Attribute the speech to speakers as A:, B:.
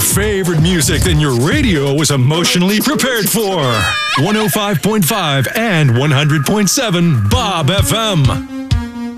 A: favorite music than your radio was emotionally prepared for. 105.5 and 100.7 Bob FM.